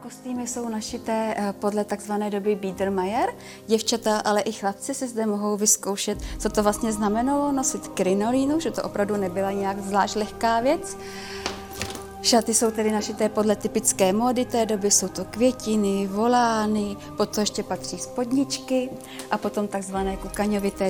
kostýmy jsou našité podle takzvané doby Biedermeier. Děvčata, ale i chlapci si zde mohou vyzkoušet, co to vlastně znamenalo nosit krinolínu, že to opravdu nebyla nějak zvlášť lehká věc. Šaty jsou tedy našité podle typické módy té doby, jsou to květiny, volány, potom ještě patří spodničky a potom takzvané kukaňovité